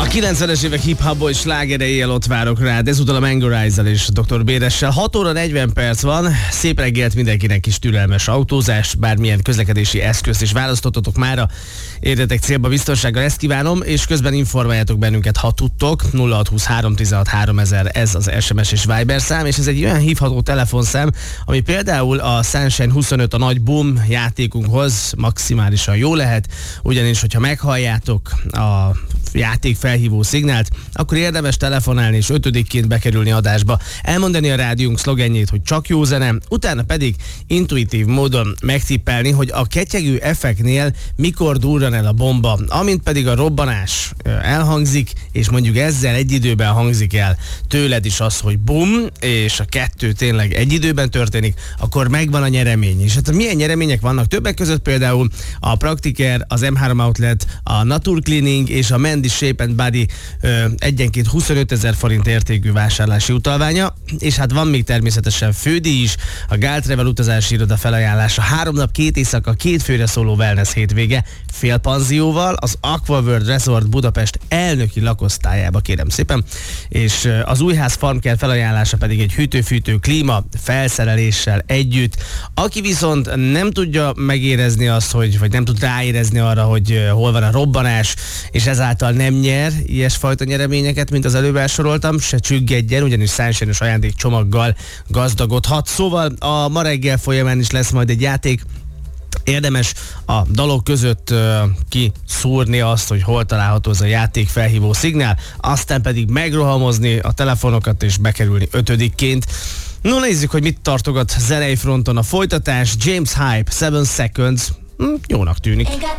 90-es évek hip-hopból slágere éjjel ott várok rád, ezúttal a Mango Rise-el és Dr. Béressel. 6 óra 40 perc van, szép reggelt mindenkinek, is türelmes autózás, bármilyen közlekedési eszközt is választottatok mára. Érjetek célba biztonsággal, ezt kívánom, és közben informáljátok bennünket, ha tudtok. 0623 16 3000, ez az SMS és Viber szám, és ez egy olyan hívható telefonszám, ami például a Sunshine 25, a nagy boom játékunkhoz maximálisan jó lehet, ugyanis, hogyha meghalljátok a játék felhívó szignált, akkor érdemes telefonálni és 5-ként bekerülni adásba, elmondani a rádiónk szlogenjét, hogy csak jó zene, utána pedig intuitív módon megtippelni, hogy a ketyegő effektnél mikor durran el a bomba, amint pedig a robbanás elhangzik, és mondjuk ezzel egy időben hangzik el tőled is az, hogy bum, és a kettő tényleg egy időben történik, akkor megvan a nyeremény. És hát milyen nyeremények vannak? Többek között például a Praktiker, az M3 Outlet, a Natur Cleaning és a Mandy Shape and Body egyenként 25 000 forint értékű vásárlási utalványa, és hát van még természetesen fődíj is, a Gál Travel utazási iroda felajánlása 3 nap 2 éjszaka 2 főre szóló wellness hétvége félpanzióval, az Aquaworld Resort Budapest elnöki lakosztályába, kérem szépen, és az Újház Farmcare felajánlása pedig egy hűtő-fűtő klíma felszereléssel együtt. Aki viszont nem tudja megérezni azt, vagy nem tud ráérezni arra, hogy hol van a robbanás, és ezáltal nem nyer ilyesfajta nyereményeket, mint az előbb elsoroltam, se csüggedjen, ugyanis Sunshine-os ajándékcsomaggal gazdagodhat. Szóval a ma reggel folyamán is lesz majd egy játék. Érdemes a dalok között kiszúrni azt, hogy hol található az a játék felhívó szignál, aztán pedig megrohamozni a telefonokat és bekerülni 5-ként. No, nézzük, hogy mit tartogat zenei fronton a folytatás. James Hype, 7 Seconds. Jónak tűnik.